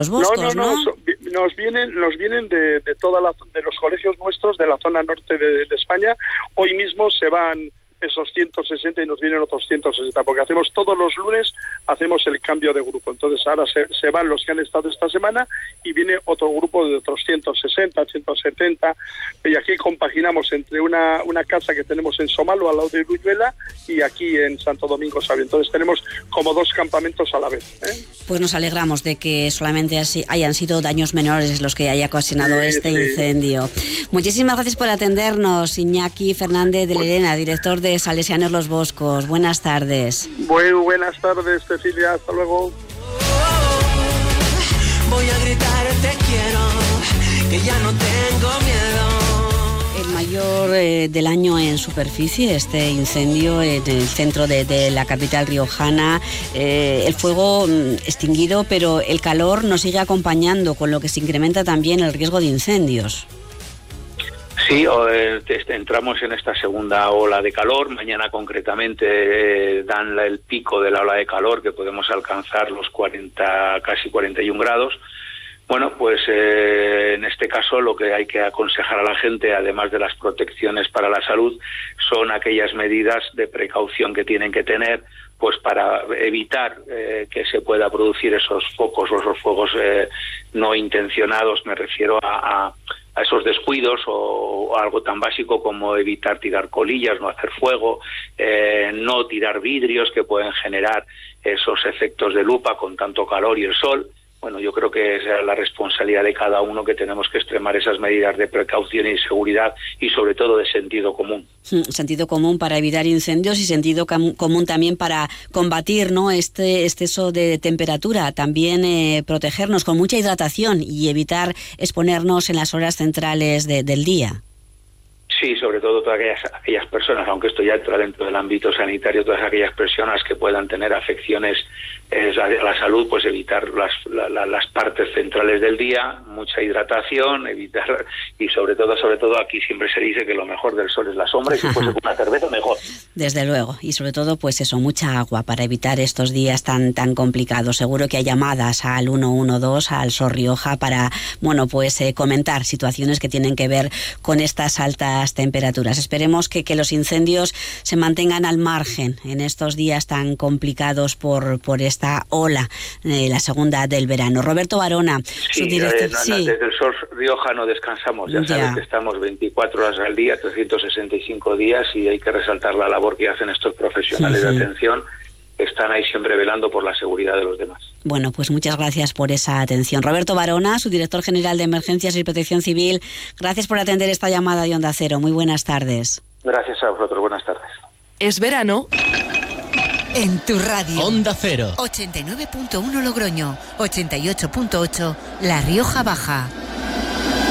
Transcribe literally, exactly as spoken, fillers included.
los boscos, no, no, ¿no? no, nos vienen, nos vienen de, de toda la, de los colegios nuestros de la zona norte de, de España. Hoy mismo se van esos ciento sesenta y nos vienen otros ciento sesenta, porque hacemos todos los lunes, hacemos el cambio de grupo. Entonces ahora se, se van los que han estado esta semana y viene otro grupo de otros ciento sesenta, ciento setenta, y aquí compaginamos entre una, una casa que tenemos en Somalo, al lado de Luyuela, y aquí en Santo Domingo Sabio. Entonces tenemos como dos campamentos a la vez, ¿eh? Pues nos alegramos de que solamente así hayan sido daños menores los que haya ocasionado sí, este sí. incendio. Muchísimas gracias por atendernos, Iñaki Fernández de Lerena, director de Salesianos Los Boscos. Buenas tardes. Muy buenas tardes, Cecilia. Hasta luego. Voy a gritar te quiero, que ya no tengo miedo. El mayor eh, del año en superficie, este incendio en el centro de, de la capital riojana. Eh, el fuego mm, extinguido, pero el calor nos sigue acompañando, con lo que se incrementa también el riesgo de incendios. Sí, entramos en esta segunda ola de calor. Mañana concretamente eh, dan el pico de la ola de calor, que podemos alcanzar los cuarenta, casi cuarenta y un grados. Bueno, pues eh, en este caso lo que hay que aconsejar a la gente, además de las protecciones para la salud, son aquellas medidas de precaución que tienen que tener, pues para evitar eh, que se pueda producir esos focos o esos fuegos eh, no intencionados. Me refiero a, a a esos descuidos o, o algo tan básico como evitar tirar colillas, no hacer fuego, eh, no tirar vidrios que pueden generar esos efectos de lupa con tanto calor y el sol. Bueno, yo creo que es la responsabilidad de cada uno, que tenemos que extremar esas medidas de precaución y seguridad y sobre todo de sentido común. Sentido común para evitar incendios y sentido com- común también para combatir, ¿no?, este exceso de temperatura. También eh, protegernos con mucha hidratación y evitar exponernos en las horas centrales de, del día. Sí, sobre todo todas aquellas, aquellas personas, aunque esto ya entra dentro del ámbito sanitario, todas aquellas personas que puedan tener afecciones eh, a la salud, pues evitar las, la, las partes centrales del día, mucha hidratación, evitar, y sobre todo, sobre todo aquí siempre se dice que lo mejor del sol es la sombra, y si fuese con una cerveza, mejor. Desde luego, y sobre todo, pues eso, mucha agua para evitar estos días tan tan complicados. Seguro que hay llamadas al uno uno dos, al SOS Rioja, para, bueno, pues eh, comentar situaciones que tienen que ver con estas altas temperaturas. Esperemos que, que los incendios se mantengan al margen en estos días tan complicados por, por esta ola, eh, la segunda del verano. Roberto Barona, sí, su director... Eh, no, no, sí. Desde el SOS Rioja no descansamos, ya, ya sabes que estamos veinticuatro horas al día, trescientos sesenta y cinco días, y hay que resaltar la labor que hacen estos profesionales sí, sí. de atención. Están ahí siempre velando por la seguridad de los demás. Bueno, pues muchas gracias por esa atención. Roberto Barona, su director general de Emergencias y Protección Civil, gracias por atender esta llamada de Onda Cero. Muy buenas tardes. Gracias a vosotros, buenas tardes. Es verano en tu radio. Onda Cero. ochenta y nueve punto uno Logroño, ochenta y ocho punto ocho La Rioja Baja.